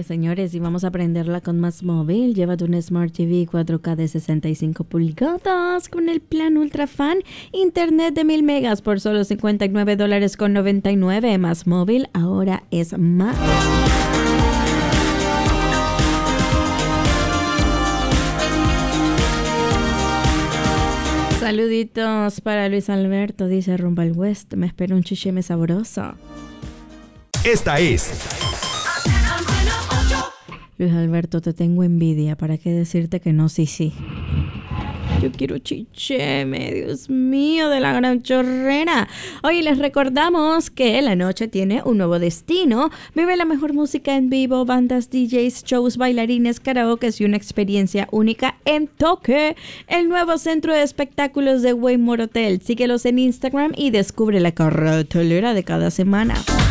señores, y vamos a aprenderla con Más Móvil. Llévate un Smart TV 4K de 65 pulgadas con el plan Ultra Fan, internet de 1000 megas por solo $59.99. Más Móvil, ahora es más. Saluditos para Luis Alberto, dice rumbo al West. Me espera un chicheme sabroso. Esta es Luis Alberto, te tengo envidia. ¿Para qué decirte que no? Sí. Yo quiero chicheme, Dios mío, de la gran chorrera. Hoy les recordamos que la noche tiene un nuevo destino. Vive la mejor música en vivo, bandas, DJs, shows, bailarines, karaoke y una experiencia única en Toque, el nuevo centro de espectáculos de Waymore Hotel. Síguelos en Instagram y descubre la cartelera de cada semana.